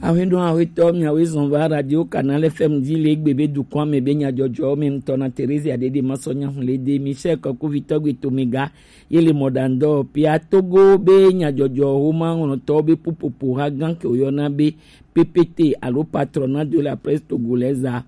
Awendo awito mi awizonva radio Canal FM dile gbebe du kwa me benya jojo me mtona Teresa Adede Masonya Hulede Michel Koku Vitogwe Tomega yele modando pia Togo benya jojo homa ono tobe pupupu hagan ke oyona be PPT alo patronat de la presse togolaise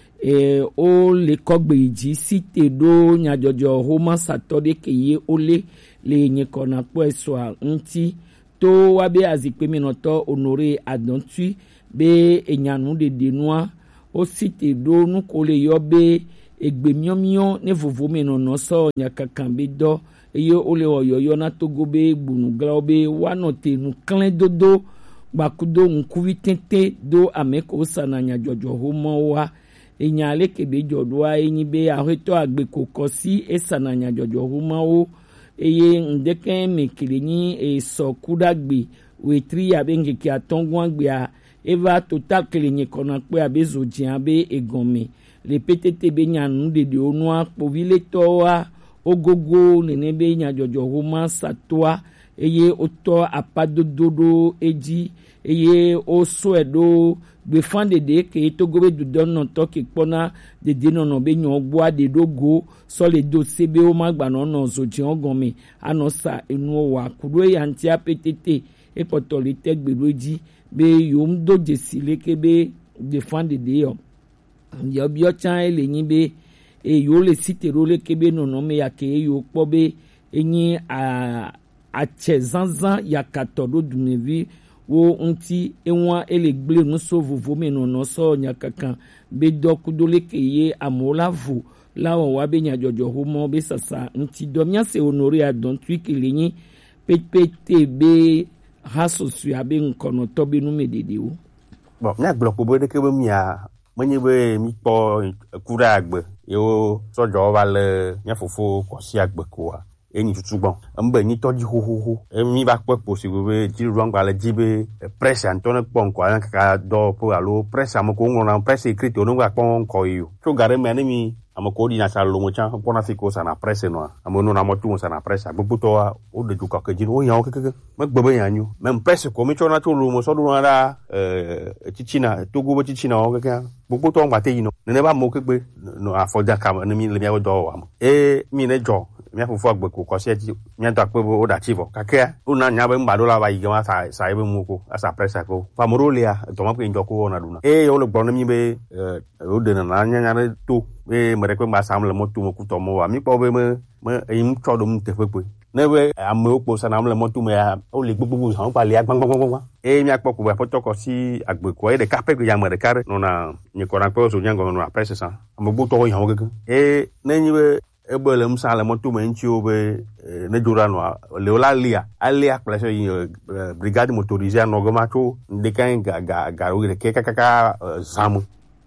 o le kogbeji cité do nya jojo homa satode ke ye ole le nyekona po eswa nti to wabe azikpe minoto honore adontu be enyanu de denua o site do nu ko le yo be egbe miomio ne vovo menono so nyakakan be do eyo ole oyoyo na Togo be gbunu gla be wanote nu klen dodo bakudo nkuwi tente do ameko sananya jojo homo wa enyale kebe jodwa enyi be aheto agbeko kosi esananya jojo homo o eye ndeke mekilenyi esokudagbe wetri abenge ki atongwangbe a eva total kelenye kona pe abezoji abe egome le PTT be nyanu de onua povile toa ogogo nenebe nya jojo homa satwa eye oto apadododo eji eye osoedo befande de ke togobe du donno to ki pona de dinono be nyon gboa de dogo so le do sebe o magba no no zoji ogome anosa enu wa kudo yanti PTT e potolite gberoji be yom do jesile ke be defande de yo bio chan ele yin be e yo le sitero le ke be nono me ya ke yo po be enyi a chezanzan ya katodo dunevi wo nti enwa elegle no so vovo me no so nyakakan be dokudole keye amolavu lawo wa be nya jojo homo be sasa nti domia se honore adon twikilenyi PPT be hasosu abe nkono to be no medede wo bon na gloko bo de ke mi a menye be mi po kura agbe yo so jo wa le nya fofo kosi agbe ko wa eni tutugbon mbe ni toji hohoho mi ba popo si we ji ruangba le jibe presse antone pon ko an ka do po alo presse amoko ngona presse écrite ono ga pon ko yo to gare me mi amoko di na salo mo chan pona fiko sana presse no amono na motu sana presse agbuto o de juka ke ji o yan o keke me gbebe yan yu même presse ko mi chona to lo mo so do ra chichina Togo bo chichina o keke gbogbo to ngba te yi no ne ba mo kegbe no afoja kam ne mi le mi do wa mi ne jo mi afofo agbeko ko se ti mi anta pe o da chivo kakea una nya be mbado la ba yi gan sa ebe mu ko asa pressure ko fa morolia to ma pe njo ko na duna o le gbon mi be o de na nya nya to be mere ko ma sam le motu mo ku to mo wa mi po be me yin cho do mu te pe ne we ame opo sa na le motu me o le gbogbo han pa le agbangbangbangba mi apo ko be poto ko si agbeko e de ka pe ko ya mere kare no na ni ko na pe so nya no na pressure sa amogbo to yan o gege ne nyi we ebele msala moto menchi obe ne durano leola lia alia place brigade motorisée no gomato de kan ga o ke kaka zamu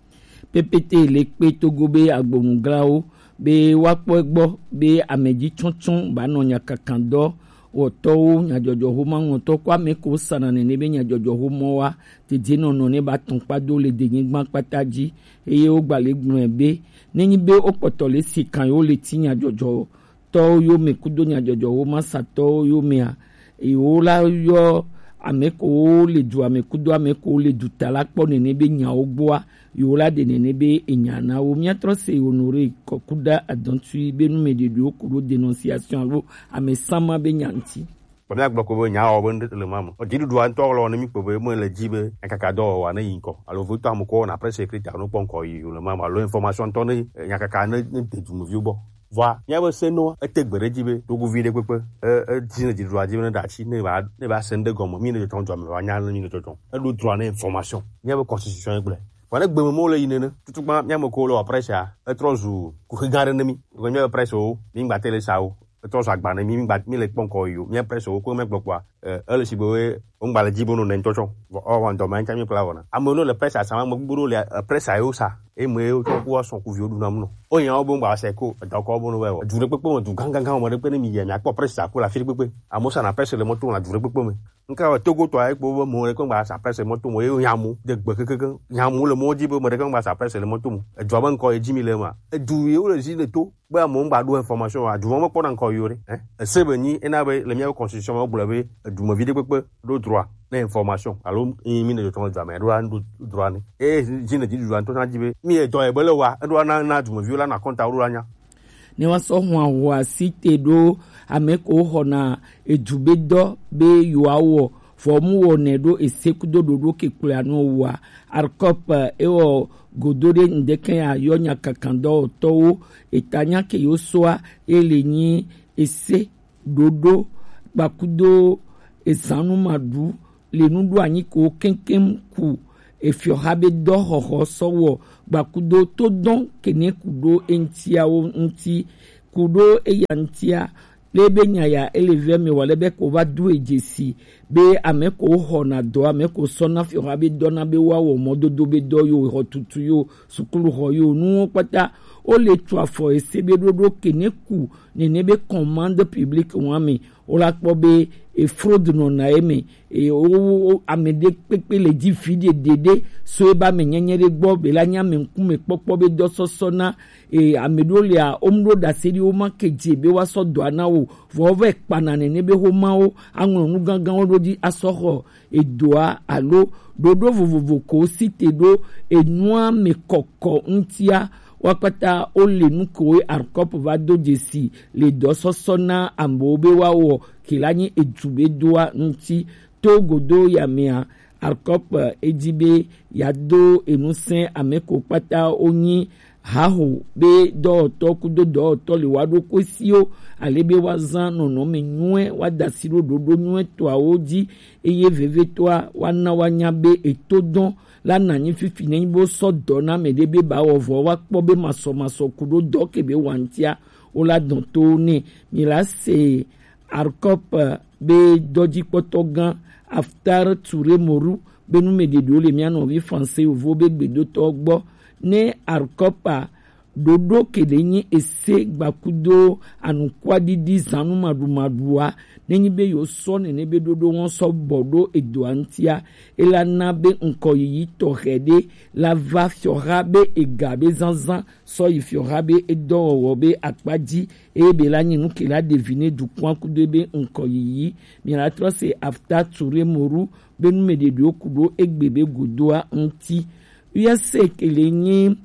PPT le pe Togobe agbonglao be wapo egbo be ameji tuntun ba no nya kakando oto nya jojo homa won kwa me ko sana ne be nya jojo homo wa tede no ne ba tun pado le de yin gban pataji eye o gbalegun ebe nyin be o potole si kan yo le ti nya jojo to yo me kudo nya jojo homa sato yo me a e o la yo ameko le du amekudo ameko le du talakpo ne be nya ogboa yo la de ne be enyana o miatro se honore kokuda adontu be nu medede okuro dénonciation lo amesama be nyanti bami agboko bo nya o bo le mamo o didu do anto lo ne mi po be mo le jibe akaka do wa na yinko alo voto amoko na presse écrite no pon ko yi le mamo alo information to ne nyakaka na te du mo viubo va nya bo seno etegbere jibe to go vide pepe dine didu ajibe na dachi ne ba sende gomo mi ne tonjo me wa nya ni ne tonjo e do droit na information nya bo constitution egble wala gbe mo le yinene tutuma nya mo ko lo pressure e trozu ku gare ne mi ko nya pressure o mi ngba tele sa o trozu agba ne mi ngba mi le pon ko yo nya pressure o ko me gbogbo le sibo o ngba le jibo no ne ntocho o wan do man ka mi pla wona amono le pressure sa mo gburo le pressure yo sa e mo e o to ku so ku vi odu na mu no o yan o bo ngba se ko da ko bo no we o dure pepe mo du gangan mo de pe ne mi ye mi apo pressure ko la fi pepe amosa na pressure le mo to na dure pepe me nka Togo to ai po mo re ko ngba sa pressure mo to mo e yamu de gbe keke yamu le mo jibo mo de ko ngba sa pressure le mo to mo e jo ban ko e jimi le ma e du ye o le si le to ba mo ngba do information a du mo po na ko yore sebe ni e na be le mi constitution mo gbolo be du mo vide pepe do droit na information alo mi ne to jo ma do ni jine ji do to na jibe mi e to e bele wa do na du mo viola na konta ru anya ne wa so ho awo asite do ameko ho na edubedo be yuawo fomu wo ne do esekudo do kekula no wa arkop ewo godore ndeke ya yonya kakando to etanya ke yoswa elenyi ese dodo bakudo esanu madu lenudu anyi ko kenkem ku efiohabe do hoho sowo bakudo to don kene kudo entia o nti kudo eyantia lebe nyaya eleve me walebe ko va du ejesi be ameko ho na do ameko sona fiohabe do na be wa wo mododo be do yo ho tutu yo sukulu ho yo nu pata o le tu afo esebe dodo kene ku ne nebe commande publique wami o la pobe e fraude no na eme e o amede pepe le di fide dede so e ba me nyenyere gbo be la nya me nkume popo be do sosona e amedo le a omdo da seri o ma keje be wa so do ana wo vove panane ne be ho ma o anwo nu gangan o di asoho e doa alo dodo vovovo ko site do e noa me kokko ntia wakata ole nuko arkop va do jesi le do sosona ambobe wawo kilani ejube doa nti togodo yamea arkop ejibe yado enusen ameko pata onyi haho be do to kudo do to le wado kwesio alebe wazan no me nwe wadasiro dodo nwe to aoji eye veve to wana wanyabe etodon la nanyi fifi ne bo so do na me de be ba wo wa po be maso kudo do ke be wantia o la don to ne mi la se arkop be doji potogan after Touré Moru be nu me de do le miano vi français vo be gbedo to gbo ne arkopa dodo kedenyi ese gbakudo anukwadi zanu madumadua nenyi be yo so ne be dodo won so bodo edoantia elana be nkoyi to hede la va fiora be egabe zanzan so ifiora be edo be akpaji e be la nyinu ke la deviner du coin kudo be nkoyi mi la tro se after Touré Moru be nu me de do kudo egbebe godoa nti uyase kelenyi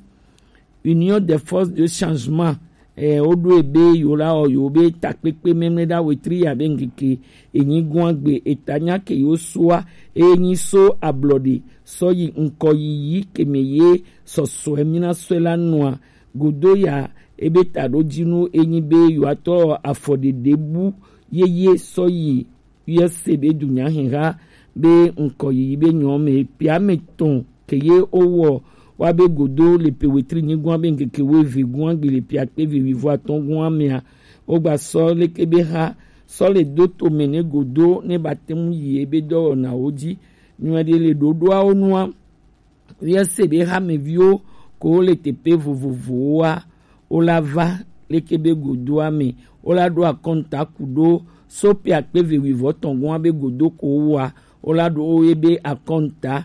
Union des forces de changement odo ebe yola o yobe takpepe memeda wetri ya bengike enyi guangbe etanya ke yosua enyi so ablodi so yi nkoyi kemeye soso emina swela noa godo ya ebe tadojinu enyi be yo ato afode debu yeye so yi USCB dunya hinga be nkoyi be nyome piameton keye owo wa be godo le pewetri ni gwan be nkeke we vi gwan gbe le piakpe vi vivo aton gwan mea o gba so le kebe ha so le do to mene godo ne batemu yi ebe do na oji nwede le dodo a onua ria sebe ha me vio ko le tepe vovovo wa o la va le kebe godo ame o la do akonta kudo so piakpe vi vivo ton gwan be godo ko wa o la do ebe akonta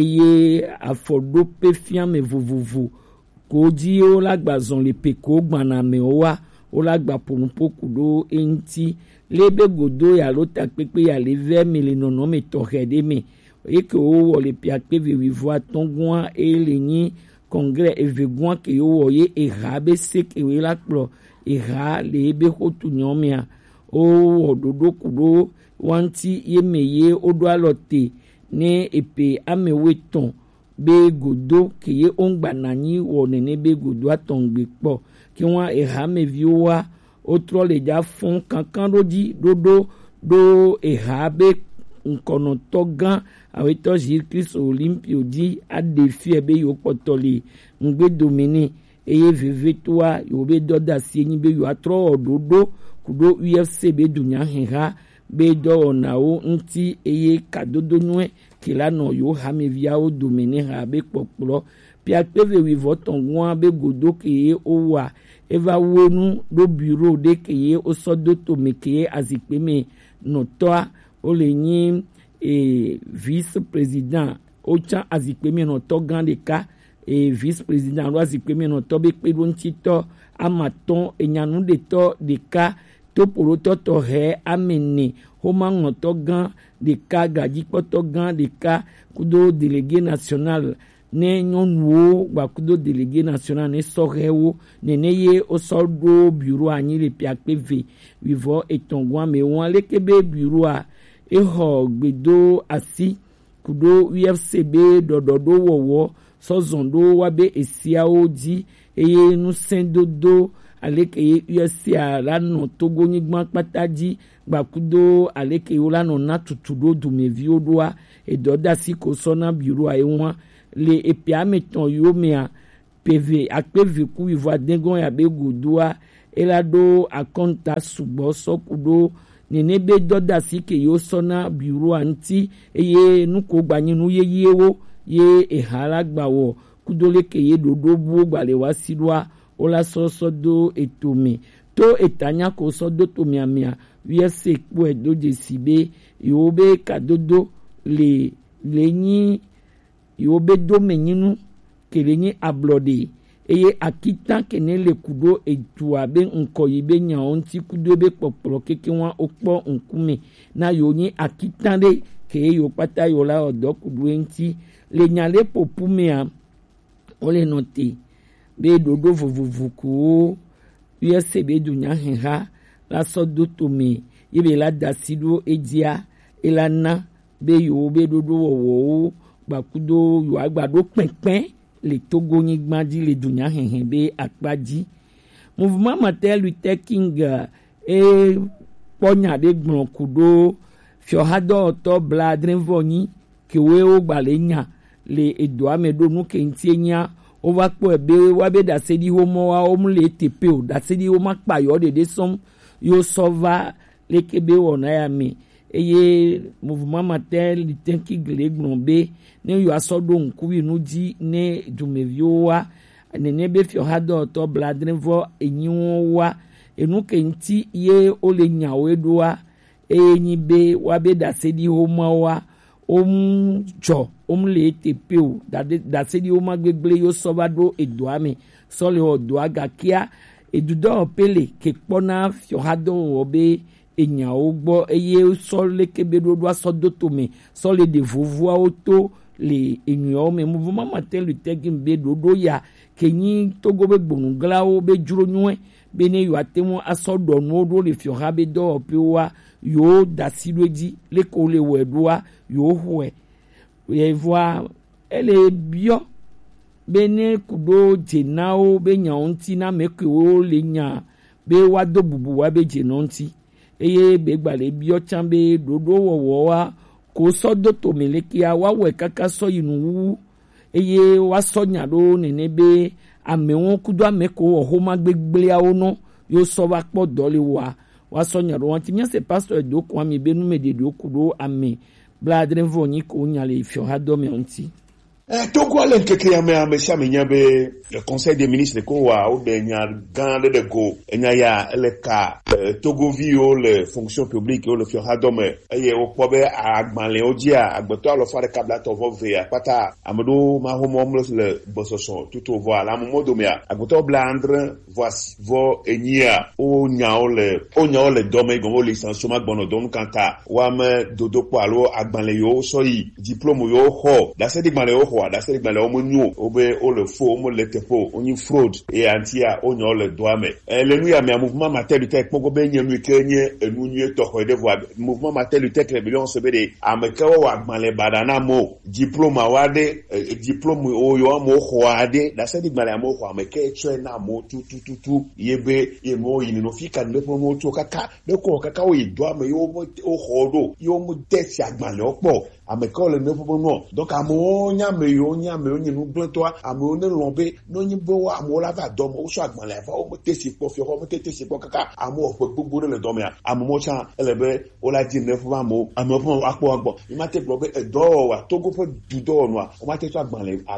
eye afodope fiame vovovo koji o la gbazon le peko gbana me owa o la gba ponpo kudo enti lebe godo ya lota pepe ya le verme le nono me tohede me eke o wo le piakpe vivo atongwa e lenyi congrès evegwa ke yo wo ye erabe sek e la klo era lebe hotu nyomia o ododo kudo wanti ye meye odo alote ne epe ameweton be godo ke ye ongba nanyi wo nene be godo atongbe po ki won eha mevio wa otro le ja fon kankan roji dodo do eha be nkono togan aweto Jésus Olympio di a défi be yo potoli ngbe domini eye veve toa yo be doda si enyi be yo atro ododo kudo UFCB dunya hinha be do na o nti eye kadodo nwe kila no yo hamevia o domini ha be popolo pia peve wi voton gwa be godo ke o wa eva wonu do bureau de ke o sodo to meke azipe me no toa o le nyi vice président o cha azipe me no to gan de ka vice président ro azipe me no to be pe don ti to amaton enyanu de to de ka toporototo he amene homa ngoto gan deka gadzikpɔtɔ gan deka kudo délégué national ne nyɔnuwo gba kudo délégué national ne sɔhɛwo nene ye wosɔ ɖo bureau anyi le piakpe ve wivɔ etɔ̃goa me wɔn aleke be bureau exɔ gbedo asi kudo UFC be ɖɔɖɔɖo wɔwɔ sɔzɔn ɖo wabe esiawo dzi eye nusẽdodo aleke ye UFC la nɔ Togo nyigba kpata dzi gbakudo aleke wo la nɔ na tutu ɖo dumeviwo ɖoa edɔdasi ko sɔna bureau ewa le epia metɔn yiwo mea PV akpeve ku wivɔ adegon ya be godoa ela ɖo akɔnta sugbɔ sɔkuɖo nene be dɔdasi ke yiwo sɔna bureau ŋuti eye nuko gbanye nu yeyewo ye eha la gbawɔ kudo leke ye ɖoɖo buwo gbale wa si ɖoa wola sɔsɔ do etome to etanya ko sɔ do tomiamia UFC kpɔe do dzesi be yiwo be kadodo le nyi yiwo be dome nyinu ke le nyi ablɔde eye akita kene le kudo etua be ŋkɔ yi be nyawo ŋuti kudo be kpɔkplɔ keke wa wokpɔ ŋkume na yiwo nyi akita ɖe ke yiwo kpata yiwo la ɔdɔ kudo ŋuti le nya le ƒoƒu mea wole nɔ te be ɖoɖo vovovo ko UFC be dunya heha la sɔ do tome ye be la da si ɖo edzia ela na be yiwo be ɖoɖo wɔwɔwo gbakudo yiwo agba ɖo kpɛkpɛ le Togo nyigba dzi le dunya hehe be akpa dzi mouvement Martin Luther King kpɔnya ɖe gblɔ kudo fiɔhadɔwɔtɔ bladrevɔnyi kewoe wo gba le nya le edoa me ɖo nu ke ŋutie nya wova kpɔe be woabe daseɖi womɔwa wom le tepe o daseɖi woma kpa yɔ ɖeɖe sɔm yo sɔ va leke be wɔna ya me eye mouvement Martin Luther King le gblɔ be ne yewoa sɔ ɖo ŋkuvi nu dzi ne dumeviwo wa nene be fiɔhadɔwɔtɔ bladrevɔ enyiwo wa enu ke ŋuti ye wole nyawo ɖoa eye nyi be woabe daseɖi womawa dzɔ le tepe o daseɖi woma gbegble yo sɔ va ɖo edoa me sɔ le wɔ doa gakea edudɔ pele ke kpɔna fiɔhadɔwɔwɔ be enyawo gbɔ eye sɔ leke be ɖoɖoa sɔ do tome sɔ le de vovoawo to le enyuiawo me mouvement Martin Luther King be ɖoɖo ya ke nyi Togo be gbonuglawo be dzro nyuie be ne yewoa te ŋu asɔ ɖɔ nuwo ɖo le fiɔha be dɔwɔƒewoa yewo da si ɖo edzi leke wo le wɔe ɖoa yewo xɔe yevoa ele biɔ be ne kudo dzenawo be nyawo ŋuti na ame kewo le nya be woado bubu wa be dzenawo ŋuti eye be gba le biɔ tsã be ɖoɖo wɔwɔwa ko sɔ do tome lekea woawɔe kaka sɔ yi nuwu eye woasɔ nya ɖo nene be amewo kudo ame kewo wɔ xoma gbegbliawo nɔ yo sɔ va kpɔ dɔ le wɔa woasɔ nya ɖo wɔnti míase pastor edo kwami be nume ɖeɖiwo kudo ame bladrevɔnyi ko nya le fiɔhadɔme ŋuti. Togo ale nkeke ya me sia me nya be le conseil des ministres ko wa o de nya gan de go nya ya ele ka Togoviwo le fonction publique o le fiɔhadɔme eye o kpɔ be agbalẽ o dzia agbetɔ alo fa ɖeka bla tɔvɔ ve akpata ameɖo ma homo le gbɔsɔsɔ tutu vɔ ala mo domea agbetɔ bla andre vɔ enyia o nyawo le dɔme go o le sanction ma gbɔnɔ dɔnu kanta wa me dodo kpɔ alo agbalẽ yo sɔ yi diplôme yo xɔ dase de gbalẽ yo daseɖi gbalẽ wo menyo wobe wole fo wo le teƒe wonyi fraud eye antia wonyawo le doa me le nu ya mea mouvement Martin Luther kpɔgbɔ be nye nu ke nye enu nyuie tɔxɔe ɖe vɔa mouvement Martin Luther le bi lɔn se be de ame ke wɔ agbalẽ baɖa na mo diplôme wa ɖe diplôme wo yo amewo xɔ aɖe daseɖi gbalẽ amewo xɔ ame ke tsɔe na amewo tutututu ye be ye mewo yini no fi ka ne ƒe nuwo tso kaka ne kɔ kaka wo yi doa me ye wo xɔ ɖo ye wo de si agbalẽwo kpɔ ame ke le ne ƒe nua donc amewo nya yo nye nu gblẽtɔa amewo ne lɔ̃ be n'onye be amewo la va dɔme wo sɔ agbalẽ va wo mete si kpɔ fiɔ wo mete si kpɔ kaka amewo ƒe gbogbo ɖe le dɔmea amewo tsã ele be wo la dzi ne ƒe amewo ƒe akpɔ agbɔ yi ma te gblɔ be edɔwɔwa Togo ƒe dudɔwɔnua wo ma te tsɔ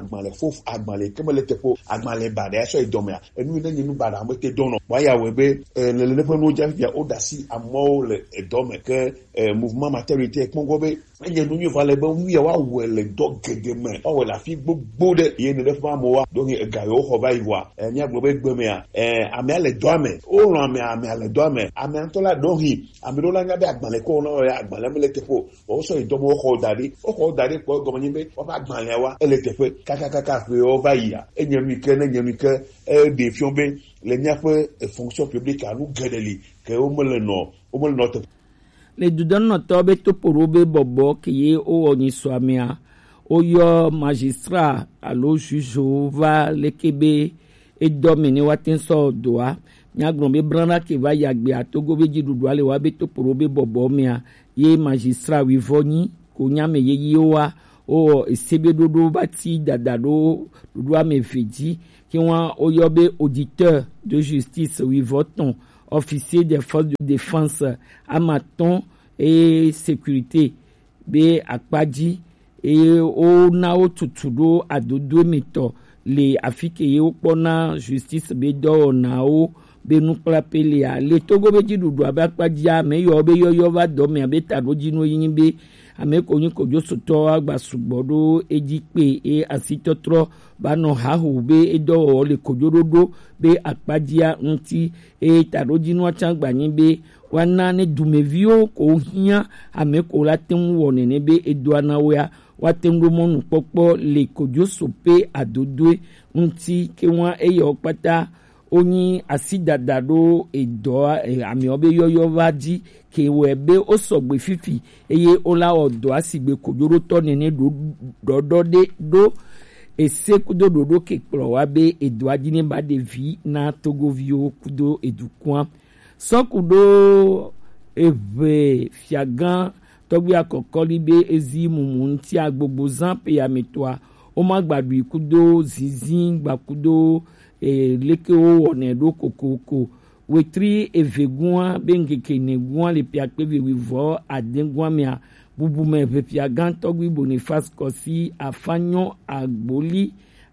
agbalẽ ke me le teƒe agbalẽ baɖa sɔ yi dɔmea enu ne nye nu baɖa ame te dɔnɔ wa ya wɔ be le ne ƒe nuwo dza fia wo da si amewo le edɔme ke mouvement Martin Luther kpɔ gbɔ be enye nu nyu va le be nu ya wa wo le do gege me o la fi gbogbo de ye ne fa mo wa donc e ga yo ho ba iwa nya gbo be gbe me a ame le do ame o ran ame le do ame to la do hi ame do la nga be agbale ko no ya agbale me le tepo o so ido mo ho dade po go nyi be o ba agbale wa ele tepe kaka fe o ba ya enye mi ke de fion be le nya fe fonction publique a lu gedeli ke o mo le no te le dudan to be to porobe bobo ke ye o oni swamia o yo magistrat alo juge va le kebe e domine watin so doa nyagron be brana ke va yagbe atogo be jidudu ale wa be to porobe bobo mia ye magistrat wi voni ko nyame ye yiwa o sebe dodo bati dadado dodo amefeji ki won o yo be auditeur de justice wi voton officier des forces de défense amaton et sécurité be akpaji et o na o tutudo adodo meto le afike ye o pona justice be do na o be nu plapele a le togo be jidudu abakpaji a me yo be yo va do me abeta do jinu yin be ame ko yin ko jo soto agba sugbodo ejipe e asitotro bano hahu be edo le kojorodo be akpajia nti e tarojinu achangba yin be wana ne dumevio ko hian ame ko latin woni ne be edo anawa watin romonu popo le kojo sope adodoe nti ke won eyo pata onyi asidadado edo ami obe yoyo vaji ke webe o sogbe fifi eye ola odo asigbe kojoro to nene do ese kudo dodo ke pro wa be edo ajini ba de vi na togovio kudo edukwan so kudo eve fiagan togbi akoko libe ezi mumu nti agbogbo zan pe ametoa o ma gbadu ikudo zizin gbakudo leke o one do kokoko wetri evegua bengeke negua le piakpe vivo adengua mia bubume piagan togbi Boniface Kosi afanyo agboli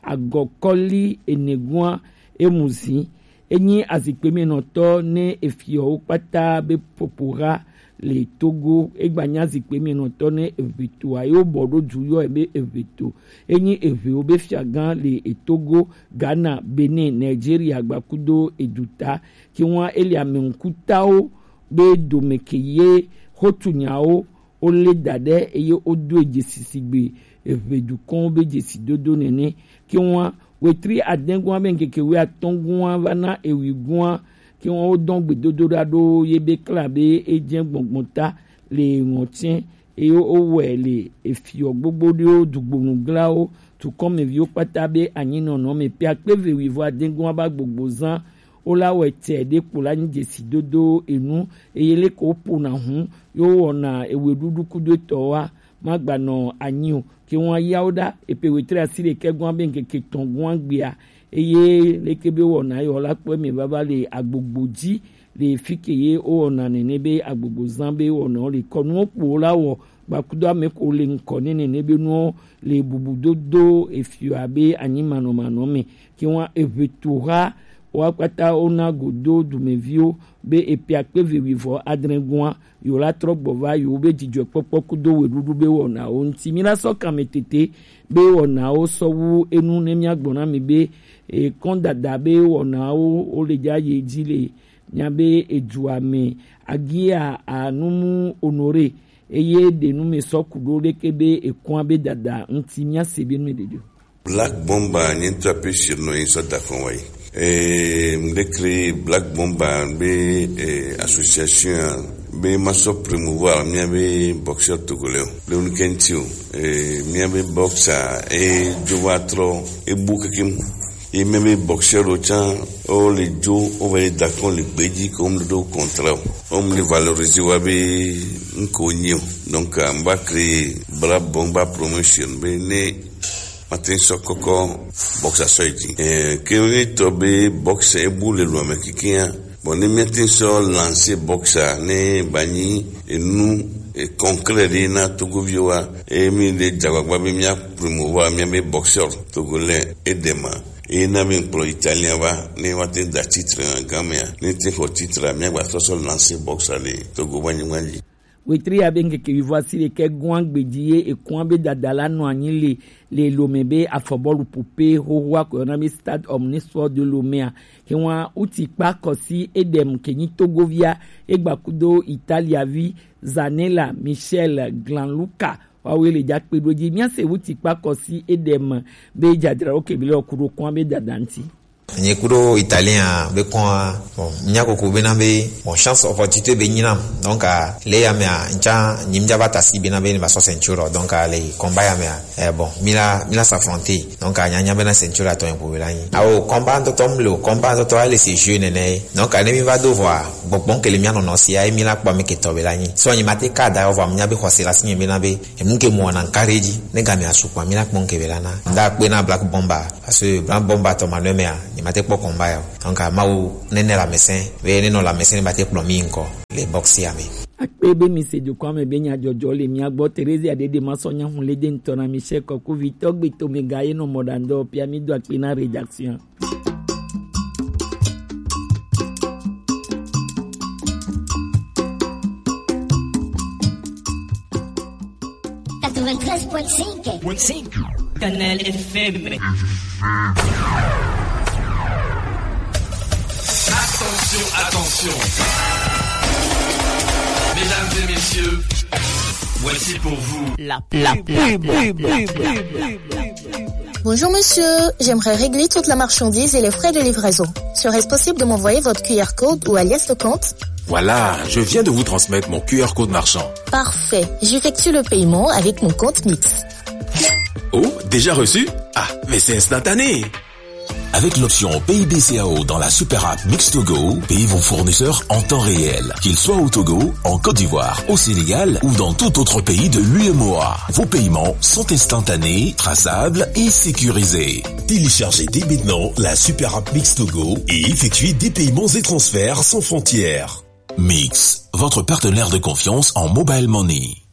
agokoli enegua emuzi enyi azikpemi noto ne efio pata be popora le Togo egbanya zikpemi noto ne eveto ayo bodo juyo ebe eveto enyi eve obe fiagan le Togo Ghana Benin Nigeria gbakudo eduta ki won ele amenkutao be domekeye hotunyao o le dade eye odo ejesigbe evedu kon be jesidodo nene ki won wetri adengwa bengeke we atongwa vana ewigwa ki won o don gbedodo rado yebe klabe ejen gbongbonta le wontin e o wele efio gbogbo de o dugbonu glao to come evio patabe anyino no me pia peve wivo adengwa ba gbogbo zan o la wete de kula ni jesidodo enu eyele ko pona hun yo wona ewedudu kudo towa magbano anyo ki won yaoda epewetre asire kegun benkeke tongun gbia eye lekebe wona yo lapo mi baba le agbogboji le fikeye o wona nenebe agbogbo zambe wona le konu opo lawo gbakudo ameko le nko nenebe nu le bubudodo efio abe anyimano manome ki won evetura wakata ona godo dumevio be epiakpe vivo adrengua yo la trogbova yo be jijo popo kudo wedudu be wona onti mira so kametete be wona o sowu enu nemia gbona mi be e kondada be wona o le jaye jile nyabe ejuame agia anumu honore eye de nume sokudo lekebe ekwan be dada nti mia sebe no dedo Black Bomba nyento apeshir no insa dakonwai mdekri Black Bomba be association be maso promouvoir mia be boxeur togolais le unikentio mia be boxer jowatro bukakim meme boxeur ochan o le jo o va dakon le beji comme le do contrat on le valoriser wa be nkonyo donc mba créer Black Bomba promotion be ne matin sokoko boxa soiti que we tobe boxa e boule lo mekikia bon ne matin so lancer boxa ne bani e nu e concret na togovioa e mi de jagwa be mia promouvoir mia be boxeur togolais et dema e na mi pro italien va ne wate da titre en gamia ne te ko titre mia ba so lancer boxa le togo bani wetri abenge ke voici les ke gwang bedie e kwambe dadala no anyi le lomebe afobolu poupé howa ko na mi stade omnisport de Lomé ke wa utikpa kosi edem kenyi Togovia egbakudo Italia vi Zanella Michel Glanluca wawe le jakpe doji mia se utikpa kosi edem be jadra okebile okuro kwambe dadanti Nyekuro italien be kwa bon nyako ko bena be bon chance opportunité be nyinam donc le ya me ncha nyimja batasi bena be ba so ceinture donc le combat ya me bon mila s'affronter donc nyanya bena ceinture to en povelani au combat to tomlo combat to ale se jeune ne donc ane mi va devoir bon que le mia non si ai mila kwa me ke to belani so nyimate kada over mnya be khosela sinye bena be munke mo na encourage ne ga me asukwa mila kwa nke belana nda kwe na black bomber parce que black bomber to maneme ni mate po combat yo donc mau nene la médecin ve nene la médecin bate plumbing ko les boxi ami akpebe mise de kwa me benya jojo le mi agbo Teresa Adede Masonya hun le den tona Michel Koku Vitogbe to me gaye no modando pia mi do akpena rédaction. Canal FM. Attention. Mesdames et messieurs, voici pour vous la pub. Bonjour monsieur, j'aimerais régler toute la marchandise et les frais de livraison. Serait-ce possible de m'envoyer votre QR code ou alias de compte? Voilà, je viens de vous transmettre mon QR code marchand. Parfait, j'effectue le paiement avec mon compte Mix. Oh, déjà reçu? Ah, mais c'est instantané. Avec l'option PayBCAO dans la super app Mix2Go, payez vos fournisseurs en temps réel, qu'ils soient au Togo, en Côte d'Ivoire, au Sénégal ou dans tout autre pays de l'UEMOA. Vos paiements sont instantanés, traçables et sécurisés. Téléchargez dès maintenant la super app Mix2Go et effectuez des paiements et transferts sans frontières. Mix, votre partenaire de confiance en mobile money.